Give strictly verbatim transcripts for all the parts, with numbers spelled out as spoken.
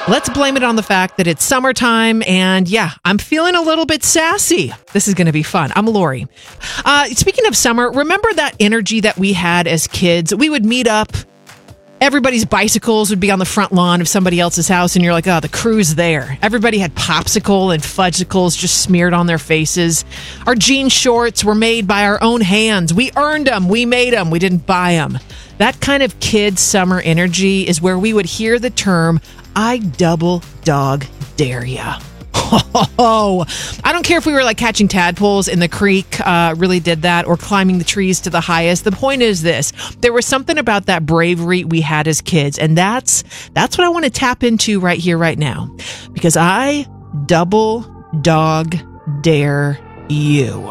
Let's blame it on the fact that it's summertime, and yeah, I'm feeling a little bit sassy. This is going to be fun. I'm Lori. Uh, speaking of summer, remember that energy that we had as kids? We would meet up. Everybody's bicycles would be on the front lawn of somebody else's house, and you're like, oh, the crew's there. Everybody had popsicle and fudgesicles just smeared on their faces. Our jean shorts were made by our own hands. We earned them. We made them. We didn't buy them. That kind of kid summer energy is where we would hear the term, I double dog dare ya. Oh, I don't care if we were like catching tadpoles in the creek, uh, really did that, or climbing the trees to the highest. The point is this: there was something about that bravery we had as kids, and that's that's what I want to tap into right here, right now, because I double dog dare you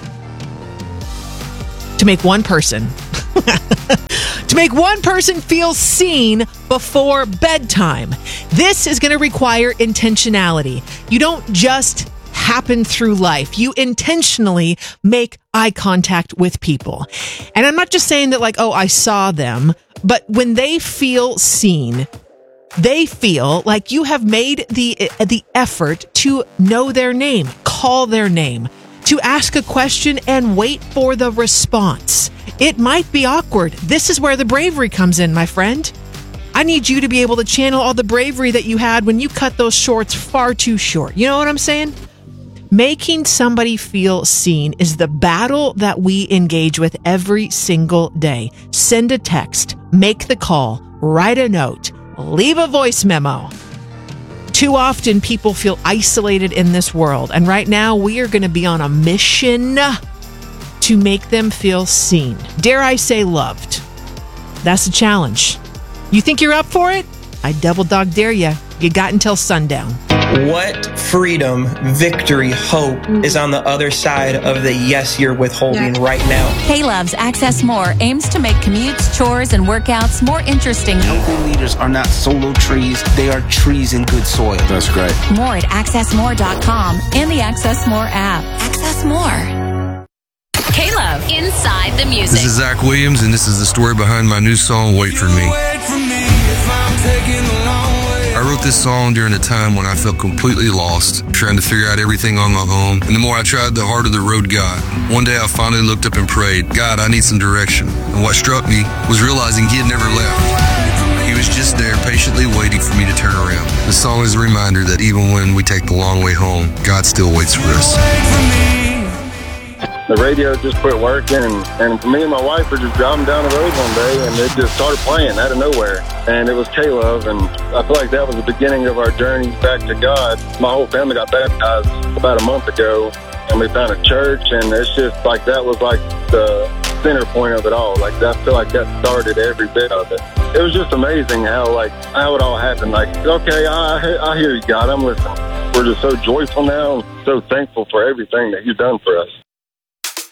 to make one person to make one person feel seen before bedtime. This is going to require intentionality. You don't just happen through life. You intentionally make eye contact with people. And I'm not just saying that like, oh, I saw them, but when they feel seen, they feel like you have made the the effort to know their name, call their name, to ask a question and wait for the response. It might be awkward. This is where the bravery comes in, my friend. I need you to be able to channel all the bravery that you had when you cut those shorts far too short. You know what I'm saying? Making somebody feel seen is the battle that we engage with every single day. Send a text, make the call, write a note, leave a voice memo. Too often people feel isolated in this world, and right now we are going to be on a mission to make them feel seen. Dare I say loved? That's the challenge. You think you're up for it? I double dog dare you. You got until sundown. What freedom, victory, hope is on the other side of the yes you're withholding yeah. right now? K-Love's Access More aims to make commutes, chores, and workouts more interesting. Healthy leaders are not solo trees. They are trees in good soil. That's great. More at access more dot com and the Access More app. Access More. K-Love, Inside the Music. This is Zach Williams, and this is the story behind my new song, Wait For Me. I wrote this song during a time when I felt completely lost, trying to figure out everything on my own. And the more I tried, the harder the road got. One day I finally looked up and prayed, God, I need some direction. And what struck me was realizing he had never left. He was just there patiently waiting for me to turn around. The song is a reminder that even when we take the long way home, God still waits for us. The radio just quit working, and, and me and my wife were just driving down the road one day, and it just started playing out of nowhere. And it was K-Love, and I feel like that was the beginning of our journey back to God. My whole family got baptized about a month ago, and we found a church, and it's just like that was like the center point of it all. Like I feel like that started every bit of it. It was just amazing how like how it all happened. Like, okay, I I hear you, God, I'm listening. We're just so joyful now, so thankful for everything that you've done for us.